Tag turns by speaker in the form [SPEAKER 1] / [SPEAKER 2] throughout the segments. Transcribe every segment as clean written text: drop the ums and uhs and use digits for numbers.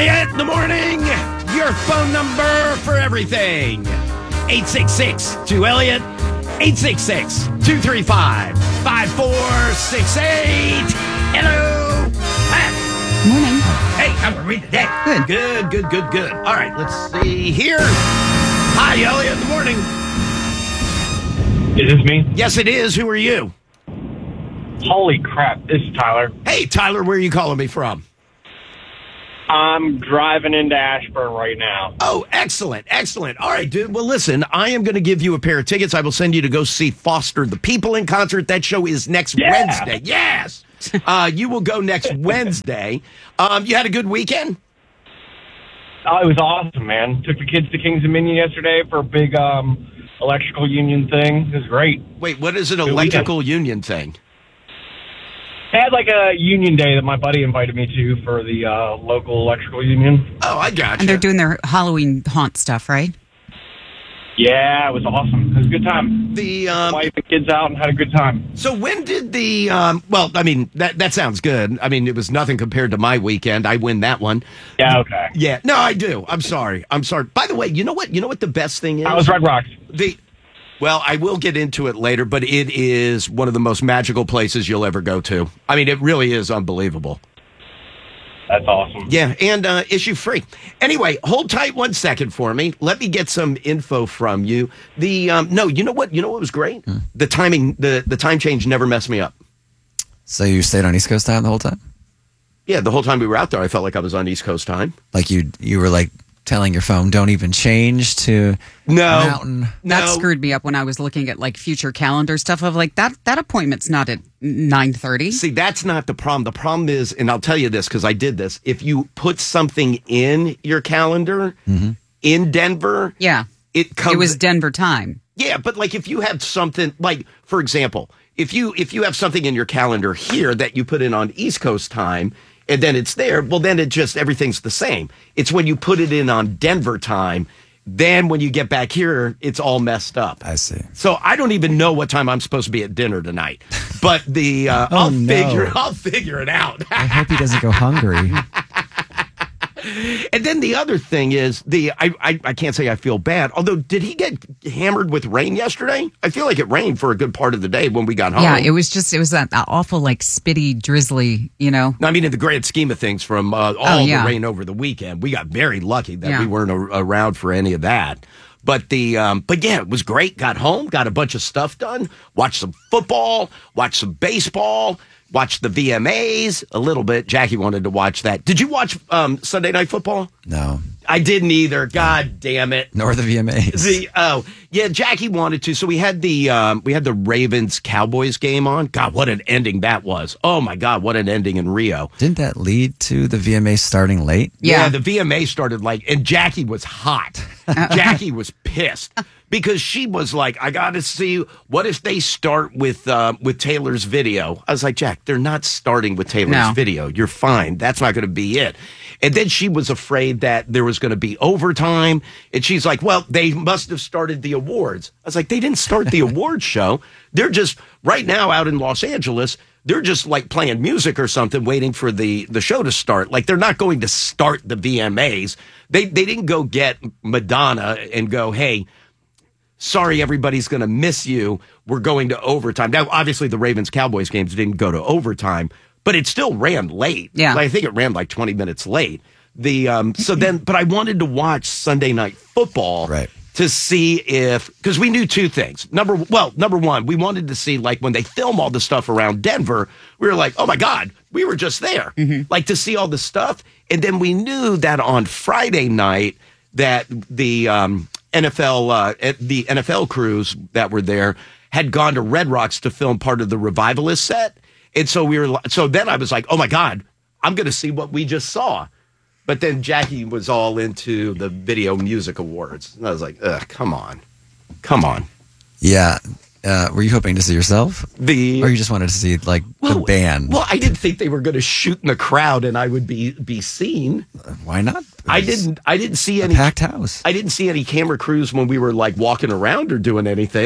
[SPEAKER 1] Elliott in the morning. Your phone number for everything. 866-2-ELLIOTT. 866-235-5468. Hello. Hi.
[SPEAKER 2] Morning.
[SPEAKER 1] Hey, how are we today? Good. All right, let's see here. Hi, Elliott in the morning.
[SPEAKER 3] Is this me?
[SPEAKER 1] Yes, it is. Who are you?
[SPEAKER 3] Holy crap, this is Tyler.
[SPEAKER 1] Hey, Tyler, where are you calling me from?
[SPEAKER 3] I'm driving into Ashburn right now.
[SPEAKER 1] Oh, excellent. All right, dude. Well, listen, I am going to give you a pair of tickets. I will send you to go see Foster the People in concert. That show is next Wednesday. Yes. You will go next Wednesday. You had a good weekend?
[SPEAKER 3] Oh, it was awesome, man. Took the kids to Kings Dominion yesterday for a big electrical union thing. It was great.
[SPEAKER 1] Wait, what is an electrical union thing?
[SPEAKER 3] I had like a union day that my buddy invited me to for the local electrical union.
[SPEAKER 1] Oh, I got you.
[SPEAKER 2] And they're doing their Halloween haunt stuff, right?
[SPEAKER 3] Yeah, it was awesome. It was a good time.
[SPEAKER 1] The
[SPEAKER 3] wife and kids out and had a good time.
[SPEAKER 1] So when did the well, I mean that sounds good. I mean, it was nothing compared to my weekend. I win that one.
[SPEAKER 3] Yeah, okay.
[SPEAKER 1] Yeah, no, I do. I'm sorry. By the way, you know what the best thing is?
[SPEAKER 3] I was Red Rocks.
[SPEAKER 1] Well, I will get into it later, but it is one of the most magical places you'll ever go to. I mean, it really is unbelievable.
[SPEAKER 3] That's awesome.
[SPEAKER 1] Yeah, and issue free. Anyway, hold tight 1 second for me. Let me get some info from you. No, you know what? You know what was great? The timing, the time change never messed me up.
[SPEAKER 4] So you stayed on East Coast time the whole time?
[SPEAKER 1] Yeah, the whole time we were out there, I felt like I was on East Coast time.
[SPEAKER 4] Like you were like telling your phone, don't even change to Mountain.
[SPEAKER 2] That screwed me up when I was looking at like future calendar stuff of like that appointment's not at 9:30.
[SPEAKER 1] See, that's not the problem. The problem is, and I'll tell you this because I did this, if you put something in your calendar in Denver, it
[SPEAKER 2] was Denver time.
[SPEAKER 1] Yeah, but like if you have something like, for example, if you have something in your calendar here that you put in on East Coast time, and then it's there, well, then everything's the same. It's when you put it in on Denver time, then when you get back here, it's all messed up.
[SPEAKER 4] I see.
[SPEAKER 1] So I don't even know what time I'm supposed to be at dinner tonight. But I'll figure it out.
[SPEAKER 4] I hope he doesn't go hungry.
[SPEAKER 1] And then the other thing is I can't say I feel bad. Although, did he get hammered with rain yesterday? I feel like it rained for a good part of the day when we got home.
[SPEAKER 2] Yeah, it was that awful like spitty, drizzly, you know.
[SPEAKER 1] I mean, in the grand scheme of things, from the rain over the weekend, we got very lucky that we weren't around for any of that. But it was great. Got home, got a bunch of stuff done, watched some football, watched some baseball. Watched the VMAs a little bit. Jackie wanted to watch that. Did you watch Sunday Night Football?
[SPEAKER 4] No.
[SPEAKER 1] I didn't either. God damn it.
[SPEAKER 4] Nor the VMAs.
[SPEAKER 1] Jackie wanted to. So we had the Ravens Cowboys game on. God, what an ending that was. Oh my God, what an ending in Rio.
[SPEAKER 4] Didn't that lead to the VMA starting late?
[SPEAKER 1] Yeah, the VMA started and Jackie was hot. Jackie was pissed. Because she was like, I got to see, what if they start with Taylor's video? I was like, Jack, they're not starting with Taylor's video. You're fine. That's not going to be it. And then she was afraid that there was going to be overtime. And she's like, well, they must have started the awards. I was like, they didn't start the awards show. They're just, right now out in Los Angeles, they're just like playing music or something, waiting for the show to start. Like, they're not going to start the VMAs. They didn't go get Madonna and go, hey, sorry, everybody's going to miss you. We're going to overtime. Now, obviously, the Ravens-Cowboys games didn't go to overtime, but it still ran late.
[SPEAKER 2] Yeah.
[SPEAKER 1] I think it ran like 20 minutes late. But I wanted to watch Sunday Night Football to see because we knew two things. Number one, we wanted to see, like, when they film all the stuff around Denver, we were like, oh my God, we were just there. Like, to see all the stuff. And then we knew that on Friday night that the NFL crews that were there had gone to Red Rocks to film part of the Revivalist set. And so then I was like, oh my God, I'm going to see what we just saw. But then Jackie was all into the Video Music Awards. And I was like, ugh, come on.
[SPEAKER 4] Yeah. Were you hoping to see yourself? Or you just wanted to see, like, the band?
[SPEAKER 1] Well, I didn't think they were going to shoot in the crowd and I would be seen.
[SPEAKER 4] Why not?
[SPEAKER 1] I didn't see any
[SPEAKER 4] packed house.
[SPEAKER 1] I didn't see any camera crews when we were, like, walking around or doing anything.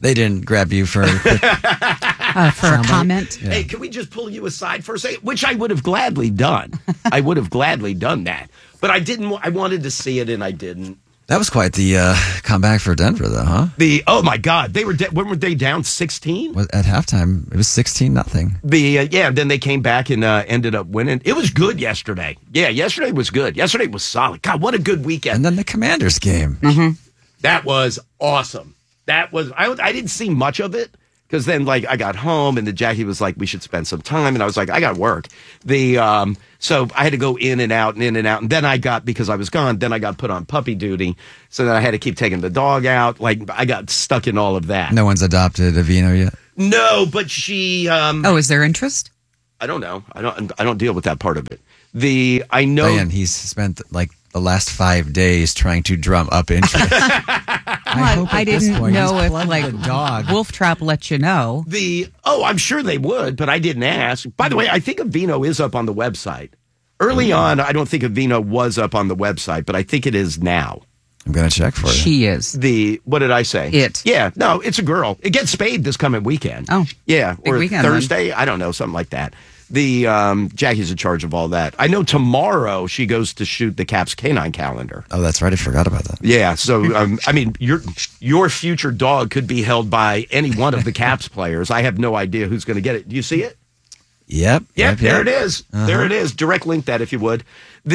[SPEAKER 4] They didn't grab you for
[SPEAKER 2] a comment.
[SPEAKER 1] Yeah. Hey, can we just pull you aside for a second? Which I would have gladly done. I would have gladly done that. But I didn't. I wanted to see it, and I didn't.
[SPEAKER 4] That was quite the comeback for Denver, though, huh?
[SPEAKER 1] Oh my God, they were. When were they down 16?
[SPEAKER 4] At halftime, it was 16-0.
[SPEAKER 1] Then they came back and ended up winning. It was good yesterday. Yeah, yesterday was good. Yesterday was solid. God, what a good weekend.
[SPEAKER 4] And then the Commanders game.
[SPEAKER 2] Mm-hmm.
[SPEAKER 1] That was awesome. That was. I didn't see much of it. Because then, I got home, and Jackie was like, we should spend some time. And I was like, I got work. So I had to go in and out. And then because I was gone, then I got put on puppy duty. So then I had to keep taking the dog out. I got stuck in all of that.
[SPEAKER 4] No one's adopted Avino yet?
[SPEAKER 1] No, but she...
[SPEAKER 2] is there interest?
[SPEAKER 1] I don't know. I don't deal with that part of it. I know...
[SPEAKER 4] Diane, he's spent, the last 5 days trying to drum up interest.
[SPEAKER 2] I didn't know if
[SPEAKER 4] dog.
[SPEAKER 2] Wolf Trap let you know.
[SPEAKER 1] I'm sure they would, but I didn't ask. By the way, I think Avino is up on the website. Early on, I don't think Avino was up on the website, but I think it is now.
[SPEAKER 4] I'm going to check for you.
[SPEAKER 2] She is.
[SPEAKER 1] What did I say?
[SPEAKER 2] It.
[SPEAKER 1] Yeah, no, it's a girl. It gets spayed this coming weekend.
[SPEAKER 2] Oh.
[SPEAKER 1] Yeah,
[SPEAKER 2] big
[SPEAKER 1] or
[SPEAKER 2] weekend,
[SPEAKER 1] Thursday.
[SPEAKER 2] Then.
[SPEAKER 1] I don't know, something like that. Jackie's in charge of all that. I know tomorrow she goes to shoot the Caps canine calendar.
[SPEAKER 4] Oh, that's right. I forgot about that.
[SPEAKER 1] Yeah. So, your future dog could be held by any one of the Caps players. I have no idea who's going to get it. Do you see it?
[SPEAKER 4] Yep.
[SPEAKER 1] There it is. Uh-huh. There it is. Direct link that if you would.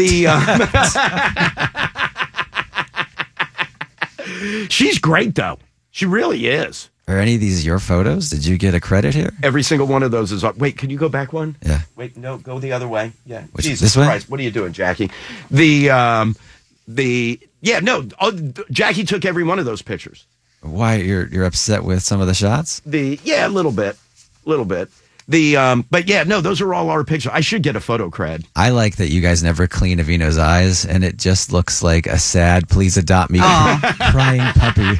[SPEAKER 1] She's great, though. She really is.
[SPEAKER 4] Are any of these your photos? Did you get a credit here?
[SPEAKER 1] Every single one of those is up. Wait, can you go back one?
[SPEAKER 4] Yeah.
[SPEAKER 1] Wait, no, go the other way. Yeah.
[SPEAKER 4] Jesus
[SPEAKER 1] this Christ, what are you doing, Jackie? Jackie took every one of those pictures.
[SPEAKER 4] Why, you're upset with some of the shots?
[SPEAKER 1] A little bit. Those are all our pictures. I should get a photo cred.
[SPEAKER 4] I like that you guys never clean Avino's eyes, and it just looks like a sad, please adopt me crying puppy.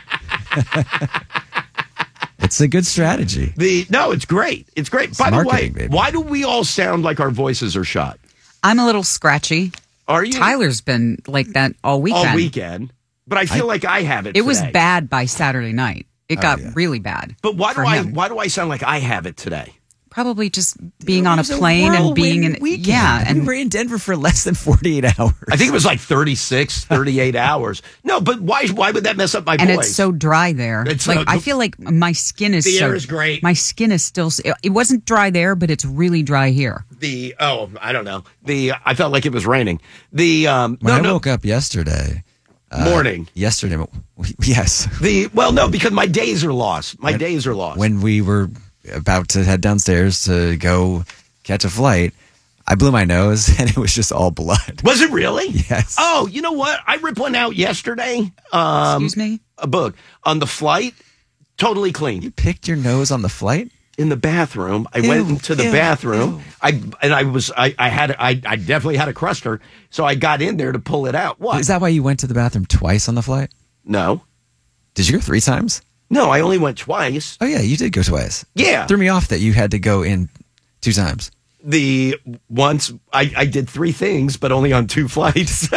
[SPEAKER 4] It's a good strategy.
[SPEAKER 1] It's great. It's great.
[SPEAKER 4] It's
[SPEAKER 1] By the way,
[SPEAKER 4] baby.
[SPEAKER 1] Why do we all sound like our voices are shot?
[SPEAKER 2] I'm a little scratchy.
[SPEAKER 1] Are you?
[SPEAKER 2] Tyler's been like that all weekend.
[SPEAKER 1] But I feel like I have it
[SPEAKER 2] today. It was bad by Saturday night. It got really bad.
[SPEAKER 1] But why do I sound like I have it today?
[SPEAKER 2] Probably just being on a plane and being in
[SPEAKER 4] weekend.
[SPEAKER 2] and
[SPEAKER 4] we were in Denver for less than 48 hours.
[SPEAKER 1] I think it was 36, 38 hours. No, but why would that mess up my voice?
[SPEAKER 2] And it's so dry there. I feel like my skin is
[SPEAKER 1] the air is great.
[SPEAKER 2] My skin is still. It wasn't dry there, but it's really dry here.
[SPEAKER 1] I don't know. I felt like it was raining.
[SPEAKER 4] When I woke up yesterday.
[SPEAKER 1] Morning.
[SPEAKER 4] Yesterday, yes.
[SPEAKER 1] Because my days are lost. Days are lost.
[SPEAKER 4] When we were about to head downstairs to go catch a flight, I blew my nose and it was just all blood.
[SPEAKER 1] Was it really?
[SPEAKER 4] Yes.
[SPEAKER 1] Oh, you know what? I ripped one out yesterday.
[SPEAKER 2] Excuse me?
[SPEAKER 1] A book on the flight. Totally clean.
[SPEAKER 4] You picked your nose on the flight?
[SPEAKER 1] In the bathroom. I went into the bathroom. I definitely had a cruster, so I got in there to pull it out. What?
[SPEAKER 4] Is that why you went to the bathroom twice on the flight?
[SPEAKER 1] No.
[SPEAKER 4] Did you go 3 times?
[SPEAKER 1] No, I only went twice.
[SPEAKER 4] Oh, yeah, you did go twice.
[SPEAKER 1] Yeah.
[SPEAKER 4] It threw me off that you had to go in 2 times.
[SPEAKER 1] Once I did 3 things, but only on 2 flights.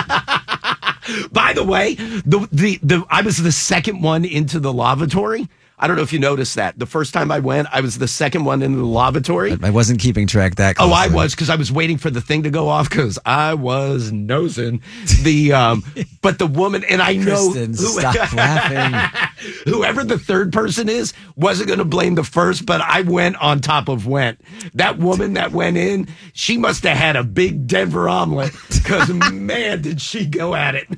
[SPEAKER 1] By the way, I was the second one into the lavatory. I don't know if you noticed that. The first time I went, I was the second one into the lavatory.
[SPEAKER 4] I wasn't keeping track that closely.
[SPEAKER 1] Oh, I was, because I was waiting for the thing to go off because I was nosing. But the woman, and I
[SPEAKER 4] Kristen, stop laughing.
[SPEAKER 1] Whoever the third person is wasn't going to blame the first, but I went on top of went. That woman that went in, she must have had a big Denver omelet because, man, did she go at it.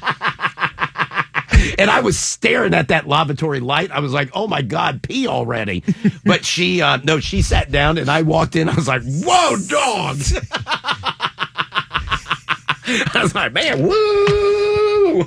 [SPEAKER 1] And I was staring at that lavatory light. I was like, oh, my God, pee already. But she sat down, and I walked in. I was like, whoa, dogs. I was like, man, woo.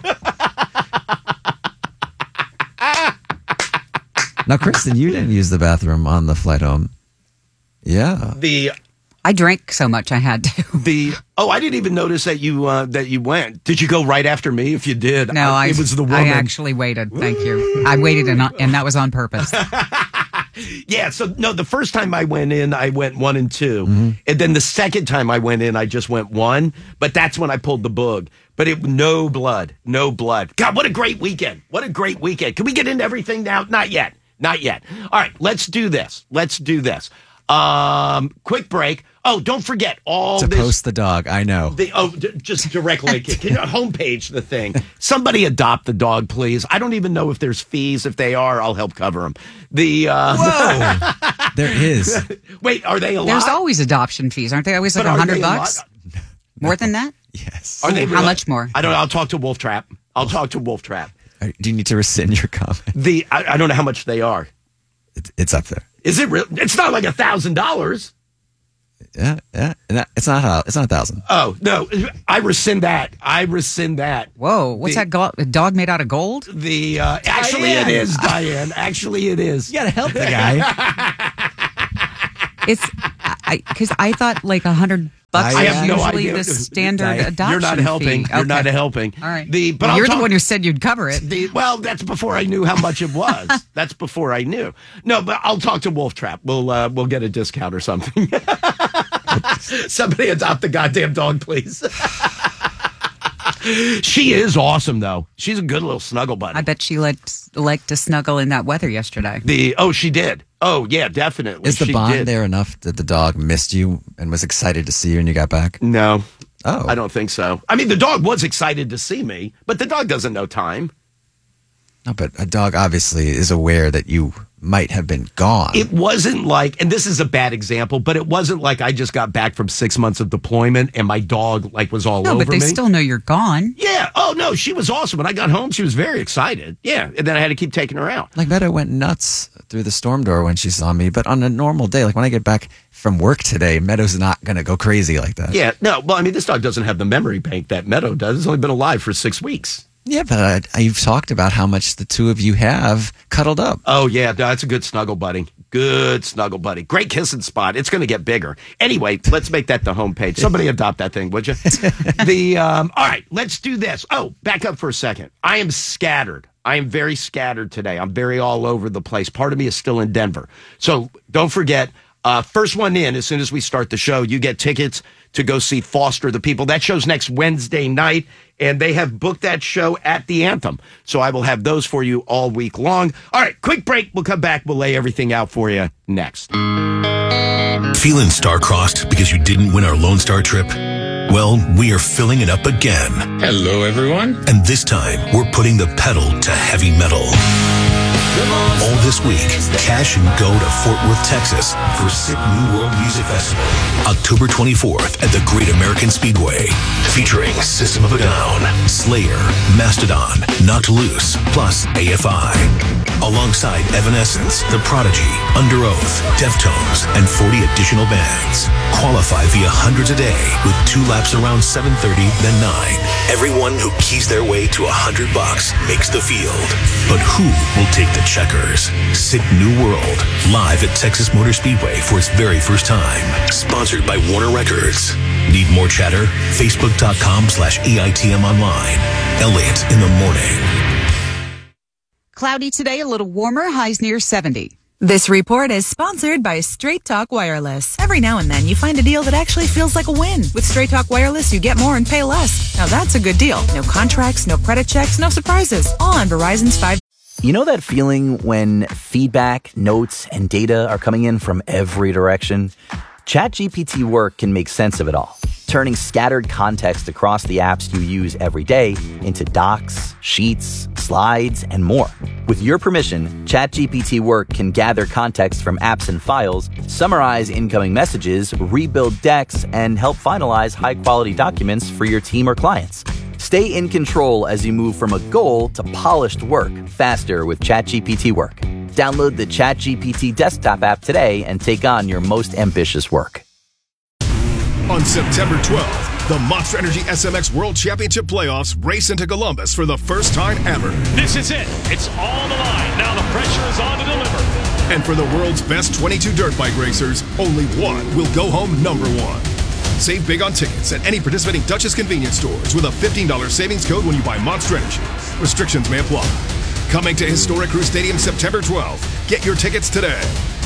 [SPEAKER 4] Now, Kristen, you didn't use the bathroom on the flight home. Yeah.
[SPEAKER 2] I drank so much I had to.
[SPEAKER 1] I didn't even notice that you went. Did you go right after me? If you did,
[SPEAKER 2] no,
[SPEAKER 1] it was the woman.
[SPEAKER 2] I actually waited. Thank you. I waited, and that was on purpose.
[SPEAKER 1] Yeah, so no, the first time I went in, I went 1 and 2. And then the second time I went in, I just went 1. But that's when I pulled the boog. But no blood. God, what a great weekend. Can we get into everything now? Not yet. All right, let's do this. Quick break. Oh, don't forget
[SPEAKER 4] to post the dog. I know.
[SPEAKER 1] Just direct link it. Can you homepage the thing? Somebody adopt the dog, please. I don't even know if there's fees. If they are, I'll help cover them.
[SPEAKER 4] Whoa, there is.
[SPEAKER 1] Wait, are they a lot?
[SPEAKER 2] There's always adoption fees, aren't they? Always like $100. More than that?
[SPEAKER 4] Yes.
[SPEAKER 1] Are they
[SPEAKER 2] How much more?
[SPEAKER 1] I don't know. I'll talk to Wolf Trap.
[SPEAKER 4] Do you need to rescind your comment?
[SPEAKER 1] I don't know how much they are.
[SPEAKER 4] It's up there.
[SPEAKER 1] Is it real? It's not like $1,000.
[SPEAKER 4] Yeah. It's not 1,000.
[SPEAKER 1] Oh no! I rescind that.
[SPEAKER 2] Whoa, what's that? A dog made out of gold?
[SPEAKER 1] Actually, it is, Diane. Actually, it is.
[SPEAKER 4] You gotta help the guy.
[SPEAKER 2] It's because I thought like $100
[SPEAKER 1] I
[SPEAKER 2] was
[SPEAKER 1] have no
[SPEAKER 2] usually
[SPEAKER 1] idea.
[SPEAKER 2] the standard adoption.
[SPEAKER 1] You're not helping.
[SPEAKER 2] fee.
[SPEAKER 1] You're
[SPEAKER 2] Okay.
[SPEAKER 1] not helping.
[SPEAKER 2] All right.
[SPEAKER 1] But
[SPEAKER 2] You're the one who said you'd cover it.
[SPEAKER 1] Well, that's before I knew how much it was. That's before I knew. No, but I'll talk to Wolf Trap. We'll get a discount or something. Somebody adopt the goddamn dog, please. She is awesome, though. She's a good little snuggle buddy.
[SPEAKER 2] I bet she liked to snuggle in that weather yesterday.
[SPEAKER 1] She did. Oh, yeah, definitely.
[SPEAKER 4] Is the bond there enough that the dog missed you and was excited to see you when you got back?
[SPEAKER 1] No.
[SPEAKER 4] Oh.
[SPEAKER 1] I don't think so. I mean, the dog was excited to see me, but the dog doesn't know time.
[SPEAKER 4] No, but a dog obviously is aware that you might have been gone.
[SPEAKER 1] It wasn't like, and this is a bad example, but it wasn't like I just got back from 6 months of deployment and my dog was all over me.
[SPEAKER 2] No, but they still know you're gone.
[SPEAKER 1] Yeah. Oh, no, she was awesome. When I got home, she was very excited. Yeah. And then I had to keep taking her out.
[SPEAKER 4] Like Meadow went nuts through the storm door when she saw me, but on a normal day, like when I get back from work today, Meadow's not going to go crazy like that.
[SPEAKER 1] Yeah. No, well, I mean, this dog doesn't have the memory bank that Meadow does. It's only been alive for 6 weeks.
[SPEAKER 4] Yeah, but you've talked about how much the two of you have cuddled up.
[SPEAKER 1] Oh, yeah, that's a good snuggle buddy. Great kissing spot. It's going to get bigger. Anyway, let's make that the homepage. Somebody adopt that thing, would you? All right, let's do this. Oh, back up for a second. I am scattered. I am very scattered today. I'm very all over the place. Part of me is still in Denver. So don't forget, first one in, as soon as we start the show, you get tickets to go see Foster the People. That show's next Wednesday night, and they have booked that show at the Anthem. So I will have those for you all week long. All right, quick break. We'll come back. We'll lay everything out for you next.
[SPEAKER 5] Feeling star-crossed because you didn't win our Lone Star trip? Well, we are filling it up again.
[SPEAKER 6] Hello, everyone.
[SPEAKER 5] And this time, we're putting the pedal to heavy metal. All this week, cash and go to Fort Worth, Texas for SIP New World Music Festival. October 24th at the Great American Speedway. Featuring System of a Down, Slayer, Mastodon, Knocked Loose, plus AFI. Alongside Evanescence, The Prodigy, Under Oath, Deftones, and 40 additional bands. Qualify via hundreds a day with 2 laps around 7:30, then 9. Everyone who keys their way to $100 makes the field. But who will take the checkers? SIP New World, live at Texas Motor Speedway for its very first time. Sponsored by Warner Records. Need more chatter? Facebook.com/EITM online. Elliot in the morning.
[SPEAKER 2] Cloudy today, a little warmer, highs near 70.
[SPEAKER 7] This report is sponsored by Straight Talk Wireless. Every now and then you find a deal that actually feels like a win. With Straight Talk Wireless, you get more and pay less. Now that's a good deal. No contracts, no credit checks, no surprises. All on Verizon's 5.
[SPEAKER 8] You know that feeling when feedback, notes, and data are coming in from every direction? ChatGPT Work can make sense of it all, turning scattered context across the apps you use every day into docs, sheets, slides, and more. With your permission, ChatGPT Work can gather context from apps and files, summarize incoming messages, rebuild decks, and help finalize high-quality documents for your team or clients. Stay in control as you move from a goal to polished work faster with ChatGPT Work. Download the ChatGPT desktop app today and take on your most ambitious work.
[SPEAKER 9] On September 12th, the Monster Energy SMX World Championship Playoffs race into Columbus for the first time ever.
[SPEAKER 10] This is it. It's all the line. Now the pressure is on to deliver.
[SPEAKER 9] And for the world's best 22 dirt bike racers, only one will go home number one. Save big on tickets at any participating Duchess convenience stores with a $15 savings code when you buy Monster Energy. Restrictions may apply. Coming to Historic Crew Stadium September 12th. Get your tickets today.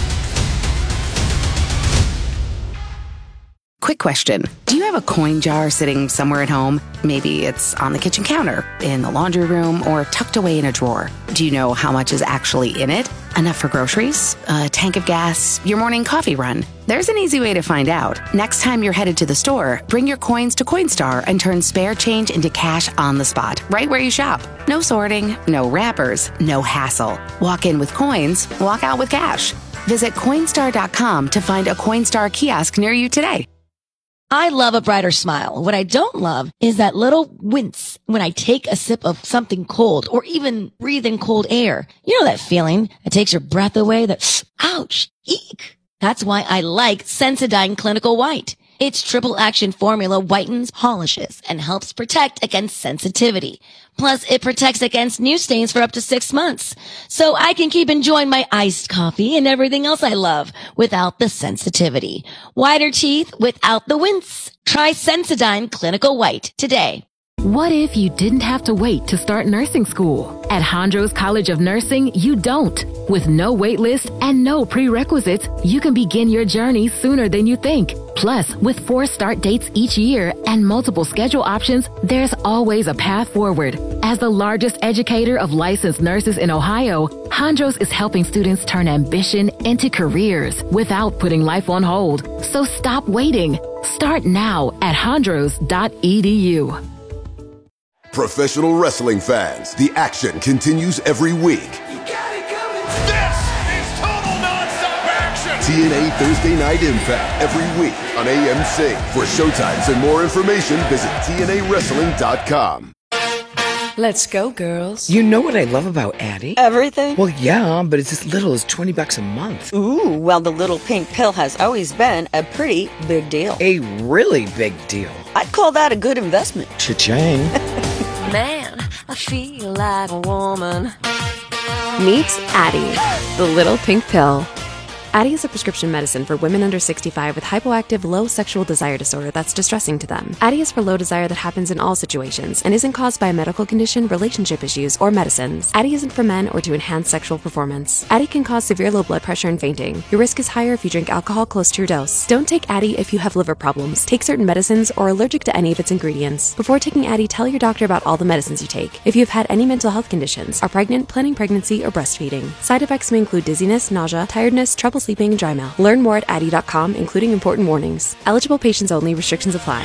[SPEAKER 6] Quick question. Do you have a coin jar sitting somewhere at home? Maybe it's on the kitchen counter, in the laundry room, or tucked away in a drawer. Do you know how much is actually in it? Enough for groceries? A tank of gas? Your morning coffee run? There's an easy way to find out. Next time you're headed to the store, bring your coins to Coinstar and turn spare change into cash on the spot, right where you shop. No sorting, no wrappers, no hassle. Walk in with coins, walk out with cash. Visit Coinstar.com to find a Coinstar kiosk near you today.
[SPEAKER 11] I love a brighter smile. What I don't love is that little wince when I take a sip of something cold or even breathe in cold air. You know that feeling that takes your breath away, that ouch, eek. That's why I like Sensodyne Clinical White. Its triple action formula whitens, polishes, and helps protect against sensitivity. Plus, it protects against new stains for up to 6 months. So I can keep enjoying my iced coffee and everything else I love without the sensitivity. Whiter teeth without the wince. Try Sensodyne Clinical White today.
[SPEAKER 12] What if you didn't have to wait to start nursing school? At Hondros College of Nursing, you don't. With no wait list and no prerequisites, you can begin your journey sooner than you think. Plus, with 4 start dates each year and multiple schedule options, there's always a path forward. As the largest educator of licensed nurses in Ohio, Hondros is helping students turn ambition into careers without putting life on hold. So stop waiting. Start now at hondros.edu.
[SPEAKER 13] Professional wrestling fans, the action continues every week.
[SPEAKER 10] This is total nonstop action.
[SPEAKER 13] TNA Thursday Night Impact every week on AMC. For showtimes and more information, visit TNAWrestling.com.
[SPEAKER 14] Let's go, girls. You know what I love about Addie?
[SPEAKER 15] Everything?
[SPEAKER 14] Well, yeah, but it's as little as $20 a month.
[SPEAKER 15] Ooh, well, the little pink pill has always been a pretty big deal.
[SPEAKER 14] A really big deal.
[SPEAKER 15] I'd call that a good investment.
[SPEAKER 14] Cha-ching.
[SPEAKER 16] Man, I feel like a woman.
[SPEAKER 17] Meet Addie, the little pink pill. Addie is a prescription medicine for women under 65 with hypoactive low sexual desire disorder that's distressing to them. Addie is for low desire that happens in all situations and isn't caused by a medical condition, relationship issues, or medicines. Addie isn't for men or to enhance sexual performance. Addie can cause severe low blood pressure and fainting. Your risk is higher if you drink alcohol close to your dose. Don't take Addie if you have liver problems, take certain medicines, or are allergic to any of its ingredients. Before taking Addie, tell your doctor about all the medicines you take. If you have had any mental health conditions, are pregnant, planning pregnancy, or breastfeeding. Side effects may include dizziness, nausea, tiredness, trouble sleeping, and dry mouth. Learn more at Addie.com, including important warnings. Eligible patients only. Restrictions apply.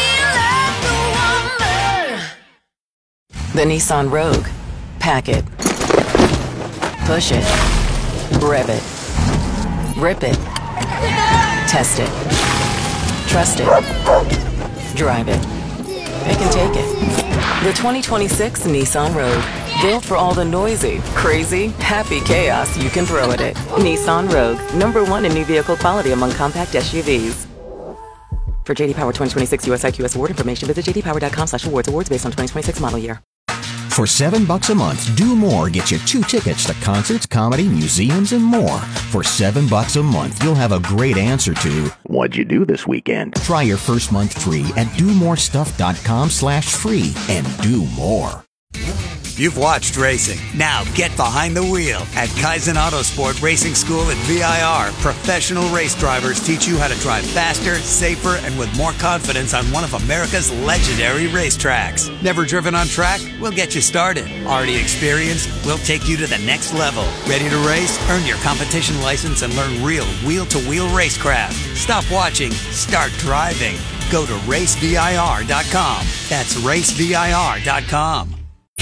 [SPEAKER 18] The Nissan Rogue. Pack it. Push it. Rev it. Rip it. Test it. Trust it. Drive it. Pick and take it. The 2026 Nissan Rogue. Built for all the noisy, crazy, happy chaos you can throw at it. Nissan Rogue, #1 in new vehicle quality among compact SUVs. For JD Power 2026 US IQS award information, visit jdpower.com/awards. Awards based on 2026 model year.
[SPEAKER 19] For $7 a month, Do More gets you 2 tickets to concerts, comedy, museums, and more. For $7 a month, you'll have a great answer to what'd you do this weekend? Try your first month free at domorestuff.com/free and do more.
[SPEAKER 20] You've watched racing. Now get behind the wheel. At Kaizen Autosport Racing School at VIR, professional race drivers teach you how to drive faster, safer, and with more confidence on one of America's legendary racetracks. Never driven on track? We'll get you started. Already experienced? We'll take you to the next level. Ready to race? Earn your competition license and learn real wheel-to-wheel racecraft. Stop watching. Start driving. Go to racevir.com. That's racevir.com.